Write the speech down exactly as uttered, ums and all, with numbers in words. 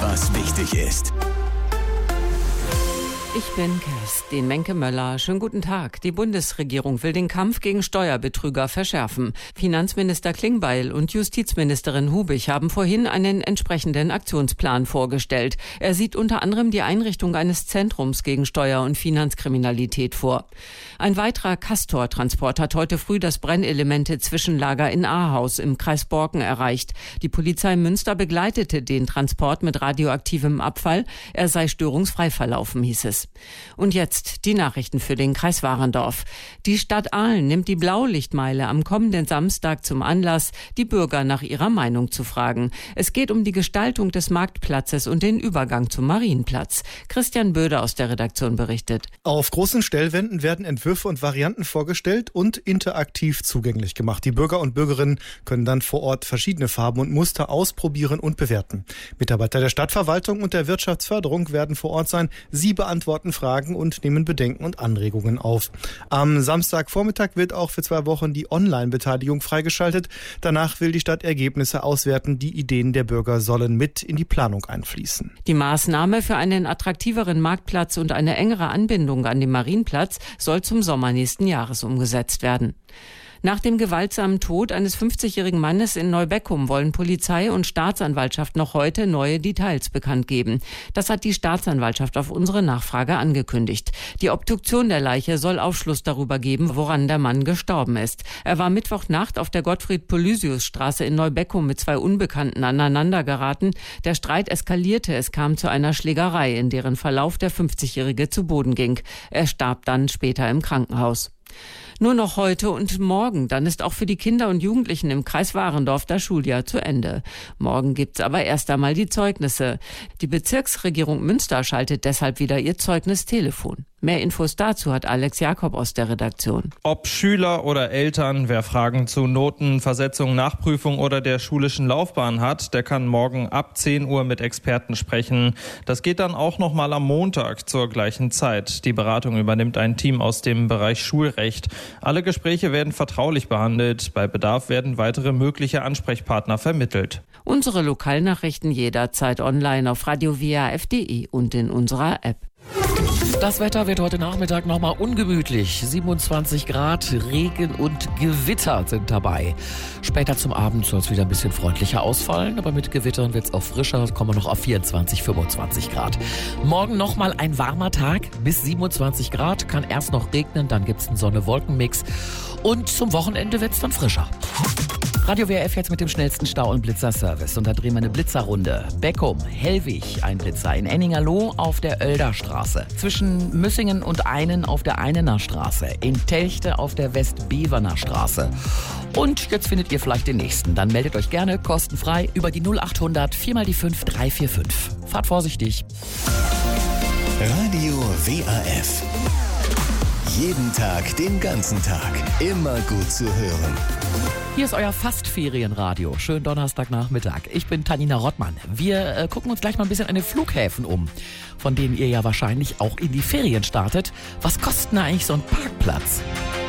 was wichtig ist. Ich bin Kerstin Menke-Möller. Schönen guten Tag. Die Bundesregierung will den Kampf gegen Steuerbetrüger verschärfen. Finanzminister Klingbeil und Justizministerin Hubig haben vorhin einen entsprechenden Aktionsplan vorgestellt. Er sieht unter anderem die Einrichtung eines Zentrums gegen Steuer- und Finanzkriminalität vor. Ein weiterer Castor-Transport hat heute früh das Brennelemente-Zwischenlager in Ahaus im Kreis Borken erreicht. Die Polizei Münster begleitete den Transport mit radioaktivem Abfall. Er sei störungsfrei verlaufen, hieß es. Und jetzt die Nachrichten für den Kreis Warendorf. Die Stadt Aalen nimmt die Blaulichtmeile am kommenden Samstag zum Anlass, die Bürger nach ihrer Meinung zu fragen. Es geht um die Gestaltung des Marktplatzes und den Übergang zum Marienplatz. Christian Böder aus der Redaktion berichtet. Auf großen Stellwänden werden Entwürfe und Varianten vorgestellt und interaktiv zugänglich gemacht. Die Bürger und Bürgerinnen können dann vor Ort verschiedene Farben und Muster ausprobieren und bewerten. Mitarbeiter der Stadtverwaltung und der Wirtschaftsförderung werden vor Ort sein. Sie beantworten Fragen und nehmen Bedenken und Anregungen auf. Am Samstagvormittag wird auch für zwei Wochen die Online-Beteiligung freigeschaltet. Danach will die Stadt Ergebnisse auswerten. Die Ideen der Bürger sollen mit in die Planung einfließen. Die Maßnahme für einen attraktiveren Marktplatz und eine engere Anbindung an den Marienplatz soll zum Sommer nächsten Jahres umgesetzt werden. Nach dem gewaltsamen Tod eines fünfzigjährigen Mannes in Neubeckum wollen Polizei und Staatsanwaltschaft noch heute neue Details bekannt geben. Das hat die Staatsanwaltschaft auf unsere Nachfrage angekündigt. Die Obduktion der Leiche soll Aufschluss darüber geben, woran der Mann gestorben ist. Er war Mittwochnacht auf der Gottfried-Polysius-Straße in Neubeckum mit zwei Unbekannten aneinander geraten. Der Streit eskalierte. Es kam zu einer Schlägerei, in deren Verlauf der fünfzigjährige zu Boden ging. Er starb dann später im Krankenhaus. Nur noch heute und morgen, dann ist auch für die Kinder und Jugendlichen im Kreis Warendorf das Schuljahr zu Ende. Morgen gibt's aber erst einmal die Zeugnisse. Die Bezirksregierung Münster schaltet deshalb wieder ihr Zeugnistelefon. Mehr Infos dazu hat Alex Jakob aus der Redaktion. Ob Schüler oder Eltern, wer Fragen zu Noten, Versetzung, Nachprüfung oder der schulischen Laufbahn hat, der kann morgen ab zehn Uhr mit Experten sprechen. Das geht dann auch noch mal am Montag zur gleichen Zeit. Die Beratung übernimmt ein Team aus dem Bereich Schulrecht. Alle Gespräche werden vertraulich behandelt. Bei Bedarf werden weitere mögliche Ansprechpartner vermittelt. Unsere Lokalnachrichten jederzeit online auf radio w a f punkt d e und in unserer App. Das Wetter wird heute Nachmittag nochmal ungemütlich. siebenundzwanzig Grad, Regen und Gewitter sind dabei. Später zum Abend soll es wieder ein bisschen freundlicher ausfallen, aber mit Gewittern wird es auch frischer. Kommen wir noch auf vierundzwanzig, fünfundzwanzig Grad. Morgen nochmal ein warmer Tag bis siebenundzwanzig Grad. Kann erst noch regnen, dann gibt es einen Sonne-Wolken-Mix. Und zum Wochenende wird es dann frischer. Radio W R F jetzt mit dem schnellsten Stau- und Blitzerservice. Und da drehen wir eine Blitzerrunde. Beckum, Hellwig, ein Blitzer. In Enningerloh auf der Oelderstraße. Zwischen Müssingen und Einen auf der Einener Straße. In Telchte auf der Westbeverner Straße. Und jetzt findet ihr vielleicht den nächsten. Dann meldet euch gerne kostenfrei über die null achthundert vier mal die fünf drei vier fünf. Fahrt vorsichtig. Radio W A F. Jeden Tag, den ganzen Tag. Immer gut zu hören. Hier ist euer Fast-Ferienradio. Schönen Donnerstagnachmittag. Ich bin Tanina Rottmann. Wir äh, gucken uns gleich mal ein bisschen an den Flughäfen um, von denen ihr ja wahrscheinlich auch in die Ferien startet. Was kostet denn eigentlich so ein Parkplatz?